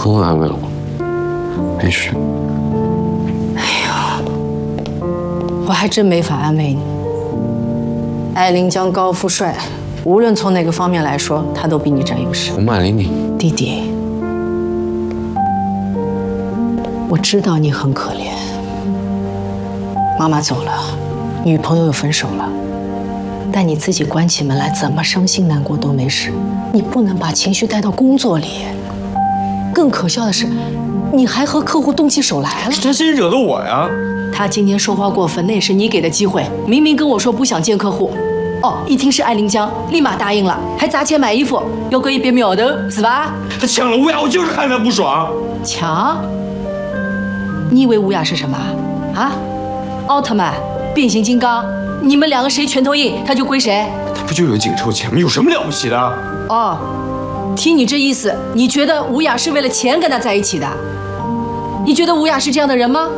朋友安慰了我，没事。 我还真没法安慰你。艾陵江高富帅，无论从哪个方面来说，他都比你占优势。 我骂你， 弟弟，我知道你很可怜。妈妈走了，女朋友又分手了，但你自己关起门来，怎么伤心难过都没事。你不能把情绪带到工作里。更可笑的是，你还和客户动起手来了。 是他先惹的我呀。 他今天说话过分，那也是你给的机会。明明跟我说不想见客户，哦，一听是艾陵江，立马答应了，还砸钱买衣服，要个一别苗头，是吧？ 他抢了乌鸦，我就是看他不爽。 抢？你以为乌鸦是什么啊？奥特曼、变形金刚，你们两个谁拳头硬，他就归谁。 他不就有几个臭钱吗？有什么了不起的？ 哦，听你这意思，你觉得吴雅是为了钱跟他在一起的？你觉得吴雅是这样的人吗？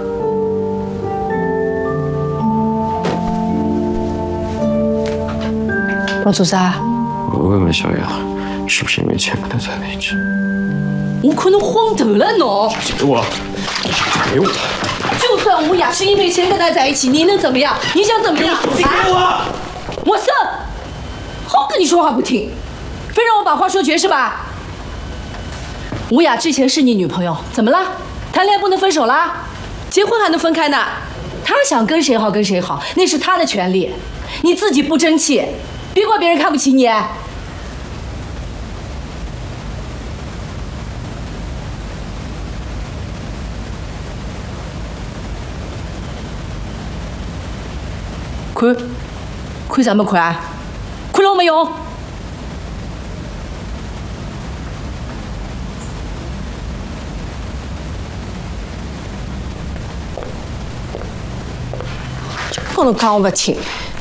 我做啥？ 我问问小雅，是不是因为钱跟他在了一起？ 我可能慌头了侬。 给我，给我！ 就算吴雅是因为钱跟他在一起，你能怎么样？你想怎么样？ 给我！ 我生，好跟你说话不听，非让我把话说绝是吧？吴雅之前是你女朋友，怎么了？谈恋爱不能分手啦？结婚还能分开呢？她想跟谁好跟谁好，那是她的权利。你自己不争气，别怪别人看不起你。看什么看啊？看了没用。不能讲我不听。